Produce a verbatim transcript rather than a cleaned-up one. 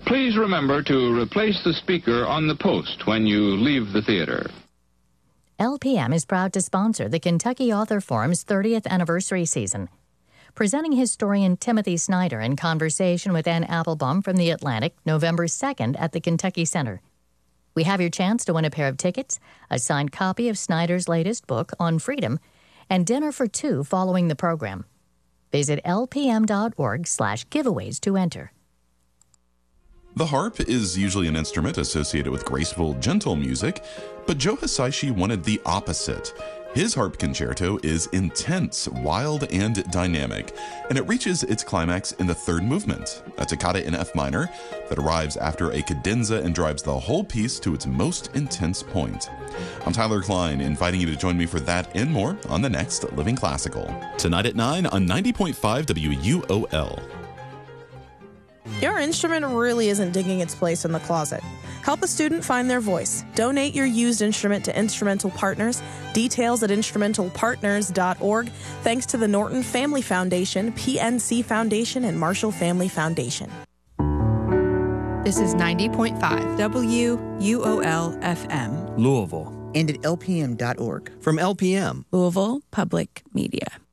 Please remember to replace the speaker on the post when you leave the theater. L P M is proud to sponsor the Kentucky Author Forum's thirtieth anniversary season. Presenting historian Timothy Snyder in conversation with Ann Applebaum from The Atlantic, November second at the Kentucky Center. We have your chance to win a pair of tickets, a signed copy of Snyder's latest book, On Freedom, and dinner for two following the program. Visit lpm.org slash giveaways to enter. The harp is usually an instrument associated with graceful, gentle music, but Joe Hisaishi wanted the opposite. His harp concerto is intense, wild, and dynamic, and it reaches its climax in the third movement, a toccata in F minor that arrives after a cadenza and drives the whole piece to its most intense point. I'm Tyler Klein, inviting you to join me for that and more on the next Living Classical. Tonight at nine on ninety point five W U O L. Your instrument really isn't digging its place in the closet. Help a student find their voice. Donate your used instrument to Instrumental Partners. Details at instrumental partners dot org. Thanks to the Norton Family Foundation, P N C Foundation, and Marshall Family Foundation. This is ninety point five W U O L F M. Louisville. And at L P M dot org. From L P M. Louisville Public Media.